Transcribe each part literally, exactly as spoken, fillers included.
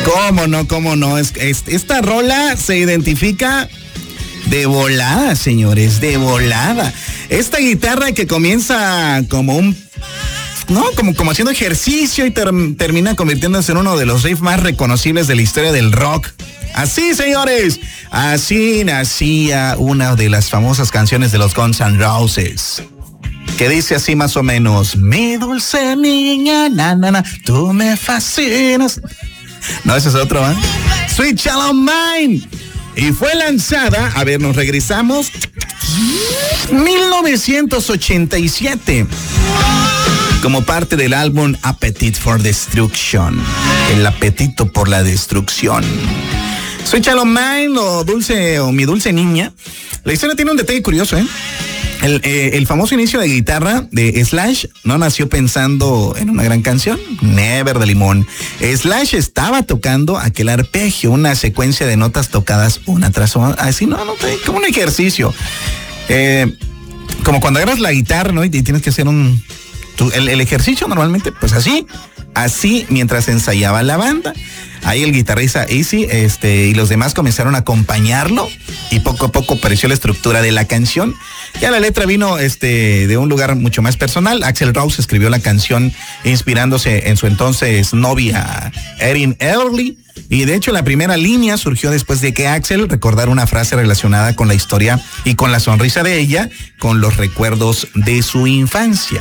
¿Cómo no? ¿Cómo no? Es, es, esta rola se identifica de volada, señores, de volada. Esta guitarra que comienza como un... No, como, como haciendo ejercicio y ter, termina convirtiéndose en uno de los riffs más reconocibles de la historia del rock. Así, señores, así nacía una de las famosas canciones de los Guns N' Roses, que dice así más o menos: mi dulce niña, na, na, na, tú me fascinas. No, ese es otro, ¿eh? Sweet Child O' Mine. Y fue lanzada, a ver, nos regresamos, mil novecientos ochenta y siete, como parte del álbum Appetite for Destruction, el apetito por la destrucción. Sweet Child O' Mine, o dulce, o mi dulce niña. La historia tiene un detalle curioso, ¿eh? El, eh, el famoso inicio de guitarra de Slash no nació pensando en una gran canción, never de limón. Slash estaba tocando aquel arpegio, una secuencia de notas tocadas una tras otra, así, no, no, como un ejercicio. Eh, como cuando agarras la guitarra, ¿no? Y tienes que hacer un... Tu, el, el ejercicio normalmente, pues así, así mientras ensayaba la banda. Ahí el guitarrista Easy este, y los demás comenzaron a acompañarlo y poco a poco apareció la estructura de la canción. Ya la letra vino este, de un lugar mucho más personal. Axl Rose escribió la canción inspirándose en su entonces novia Erin Early. Y de hecho la primera línea surgió después de que Axl recordara una frase relacionada con la historia y con la sonrisa de ella, con los recuerdos de su infancia.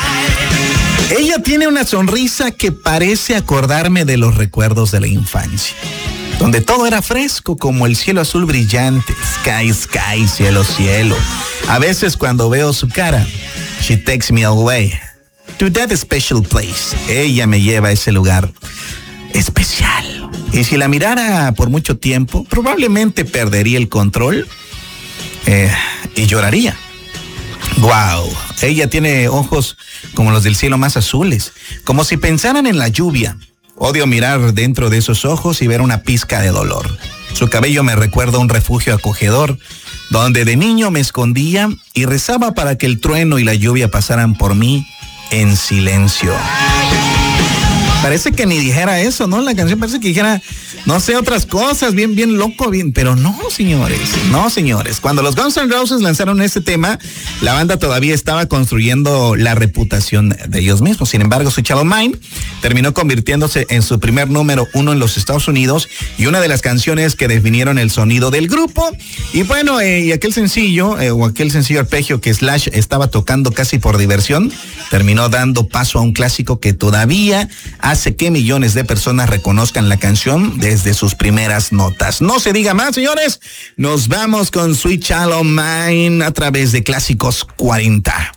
Ella tiene una sonrisa que parece acordarme de los recuerdos de la infancia, donde todo era fresco como el cielo azul brillante, sky, sky, cielo, cielo. A veces cuando veo su cara, she takes me away to that special place. Ella me lleva a ese lugar especial. Y si la mirara por mucho tiempo, probablemente perdería el control eh, y lloraría. Wow, ella tiene ojos como los del cielo más azules, como si pensaran en la lluvia. Odio mirar dentro de esos ojos y ver una pizca de dolor. Su cabello me recuerda a un refugio acogedor, donde de niño me escondía y rezaba para que el trueno y la lluvia pasaran por mí en silencio. Parece que ni dijera eso, ¿no? La canción parece que dijera, no sé, otras cosas, bien, bien loco, bien, pero no, señores, no, señores. Cuando los Guns N' Roses lanzaron este tema, la banda todavía estaba construyendo la reputación de ellos mismos. Sin embargo, Sweet Child O' Mine terminó convirtiéndose en su primer número uno en los Estados Unidos y una de las canciones que definieron el sonido del grupo. Y bueno, eh, y aquel sencillo, eh, o aquel sencillo arpegio que Slash estaba tocando casi por diversión, terminó dando paso a un clásico que todavía hace que millones de personas reconozcan la canción desde sus primeras notas. No se diga más, señores. Nos vamos con Sweet Child O' Mine a través de Clásicos cuarenta.